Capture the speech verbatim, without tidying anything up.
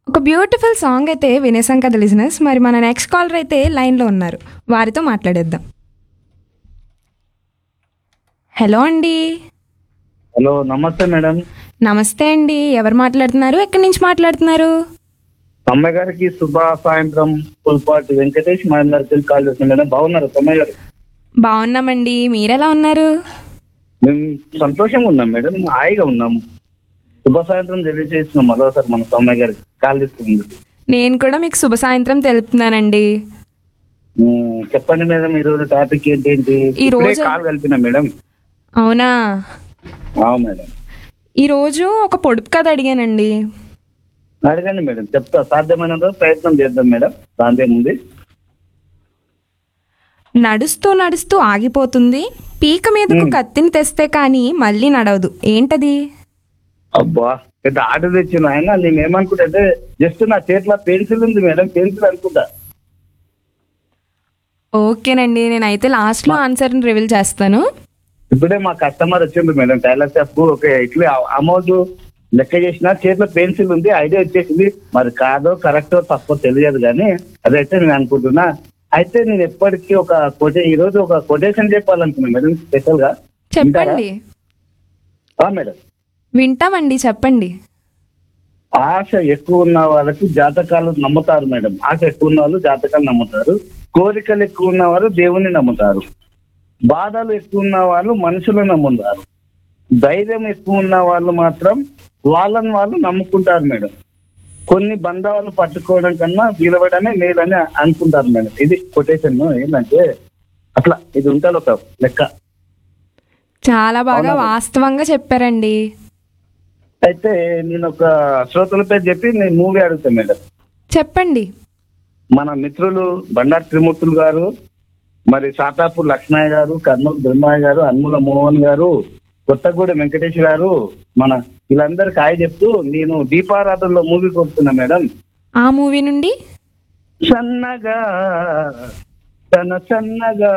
ఒక beautiful song అయితే వినేసాం కదా లిజనర్స్. మరి మన నెక్స్ట్ కాలర్ అయితే లైన్లో ఉన్నారు, వారితో మాట్లాడేద్దాం. హలో అండి. హలో, నమస్తే మేడం. నమస్తే అండి, ఎవరు మాట్లాడుతున్నారు, ఎక్కడి నుంచి మాట్లాడుతున్నారు? తమ్మ గారికి శుభ సాయంత్రం. పుల్పాటి వెంకటేష్ మహేందర్ కాల్ చేస్తున్నాను మేడం. బాగున్నారు తమ్మయ్య గారు? బాగున్నామండి, మీరెలా ఉన్నారు? మేము సంతోషంగా ఉన్నాం మేడం, హాయిగా ఉన్నాము. శుభ సాయంత్రం తెలియజేస్తున్నాం మరోసారి మన తమ్మయ్య గారికి కాల్ చేస్తుంది. నేను కూడా మీకు శుభ సాయంత్రం తెలుపుతున్నానండి. ఉమ్, చెప్పండి మేడం, ఈ రోజు టాపిక్ ఏంటి ఏంటి ఈ రోజు- ఇప్పుడే కాల్ కలిపినా మేడం. అవునా? అవును మేడం. ఈరోజు ఒక పొడుపు కథ అడిగానండి. అడగండి మేడం, చెప్తా. సాధ్యమైనంత ప్రయత్నం చేద్దాం మేడం, దాంతేముంది. నడుస్తూ నడుస్తూ ఆగిపోతుంది, పీక మీదకు కత్తిని తెస్తే కానీ మళ్ళీ నడవదు, ఏంటది? అబ్బా, పెద్ద ఆర్డర్ తెచ్చిన ఆయన. నేను ఏమనుకుంటా అంటే జస్ట్ నా చేతిలో పెన్సిల్ ఉంది మేడం, పెన్సిల్ అనుకుంటా. ఓకేనండి, నేనైతే లాస్ట్లో ఆన్సర్ని రివీల్ చేస్తాను. ఇప్పుడే మా కస్టమర్ వచ్చింది మేడం, టైలర్ షాప్. ఓకే, ఇట్లా అమౌంట్ లెక్క చేసిన చేతిలో పెన్సిల్ ఉంది, ఐడియా వచ్చేసింది. మరి కాదో కరెక్టో తప్పో తెలియదు కానీ అదైతే నేను అనుకుంటున్నా. అయితే నేను ఎప్పటికీ ఒక కొటే ఈ రోజు ఒక కొటేషన్ చెప్పాలనుకున్నాను మేడం, స్పెషల్ గా. చెప్పండి. ఆ మేడం, వింటామండి, చెప్పండి. ఆశ ఎక్కువ ఉన్న వాళ్ళకి జాతకాలు నమ్ముతారు మేడం. ఆశ ఎక్కువ ఉన్న వాళ్ళు జాతకాలు నమ్ముతారు. కోరికలు ఎక్కువ ఉన్నవారు దేవుని నమ్ముతారు. బాధలు ఎక్కువ ఉన్న వాళ్ళు మనుషులను నమ్ముతారు. ధైర్యం ఎక్కువ ఉన్న వాళ్ళు మాత్రం వాళ్ళని వాళ్ళు నమ్ముకుంటారు మేడం. కొన్ని బంధాలు పట్టుకోవడం కన్నా విలువడమే మేలని అనుకుంటారు మేడం. ఇది కొటేషన్. ఏంటంటే అట్లా ఇది ఉంటుంది ఒక లెక్క. చాలా బాగా అవునా? వాస్తవంగా చెప్పారండి. అయితే నేను ఒక శ్రోతల పేరు చెప్పి నేను మూవీ అడుగుతాను మేడం. చెప్పండి. మన మిత్రులు బండారు త్రిమూర్తులు గారు, మరి సాతాపూర్ లక్ష్మయ్య గారు, కర్నూలు బ్రహ్మయ్య గారు, అన్ముల మోహన్ గారు, కొత్తగూడెం వెంకటేష్ గారు, మన వీళ్ళందరికి హాయ్ చెప్తూ నేను దీపారాధనలో మూవీ కొడుతున్నా మేడం. ఆ మూవీ నుండి సన్నగా తన సన్నగా